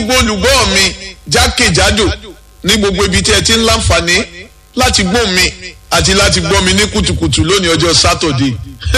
gbogbo olùgbọ́ mi jákèjádò ní gbogbo ibi tí ẹ ti ń láǹfààní láti gbọ́ mi àti láti gbọ́ mi ní kùtùkùtù lónìí ọjọ́ sátọ̀dé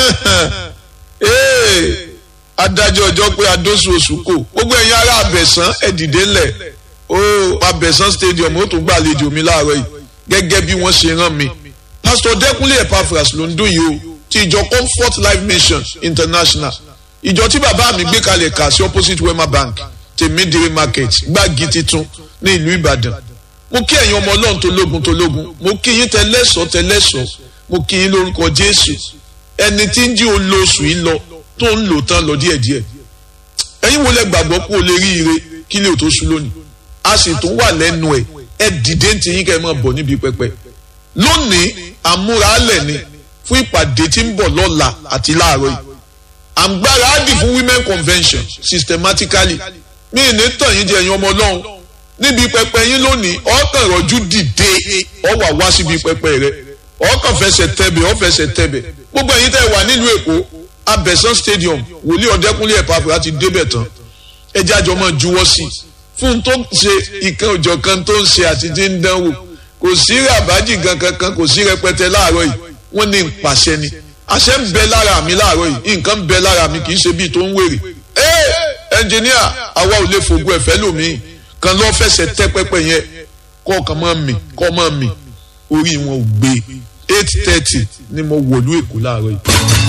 adájọ́ ọjọ́ pé adóṣù oṣù kò gbogbo ẹ̀yin ará Abẹ̀sán ẹ dìde ńlẹ̀ Abẹ̀sán stadium ó tún gbàlejò mi láàárọ̀ yìí gẹ́gẹ́ bí wọ́n ṣe rán mi Pastor Dẹ́kunlé Epaphras ló ń dún yìí o ti ìjọ Comfort Life Mission International ìjọ tí bàbá mi gbé kalẹ̀ kà sí opposite Wema Bank Tèmídìrí market gbági titun ní ìlú Ìbàdàn mo kí ẹ̀yin ọmọ Ọlọ́run tológun mo kí yín tẹlẹ́sọ̀ mo kí yín lórúkọ Jésù ẹni tí ń jí olóṣù yìí lọ tó ń lò tán lọ díẹ̀díẹ̀ ẹ̀yin wo lẹ gbàgbọ́ pé o lè rí ire kí lè tó ṣú lónìí a sì tún wà lẹ́nu ẹ dìde ń ti yín kẹ́ ẹ máa bọ̀ níbi pẹpẹ lónìí àmúralẹ̀ ni fún ìpàdé tí ń bọ̀ lọ́la àti láàárọ̀ yìí àǹgbára á dì fún women convention systematically mí ní tàn yín jẹ́ ẹ̀yin ọmọ Ọlọ́run níbi pẹpẹ yín lónìí ọkàn rọ̀jú dìde ọ wá síbi pẹpẹ rẹ ọkàn fẹsẹ̀ tẹ̀bẹ̀ gbogbo ẹ̀yin tẹ́ wà nílùú Èkó Abẹ̀sán stadium wòlíì Ọ̀dẹ́kúnlé Epaphras ti débẹ̀ tán ẹjẹ́ àjọ máa juwọ́ sí i fún tó ń ṣe ìkan òjọ̀ kan tó ń ṣe àti tí ń dánwò kò sí ràbájì kankan kò sí rẹpẹtẹ láàárọ̀ yìí wọ́n ní ìpàṣẹ ni àṣẹ ń bẹ lára mi láàárọ̀ yìí nǹkan ń bẹ lára mi kì í ṣe bíi tó ń wèrè ẹnjìníà àwa ò lè fògùn ẹ̀fẹ́ lòmíì kan lọ́ fẹsẹ̀ tẹ́ pẹ́pẹ́ yẹn kọ́ máa mì orí wọn ò gbé 8:30 ni mo wọ̀lú Èkó láàárọ̀ yìí.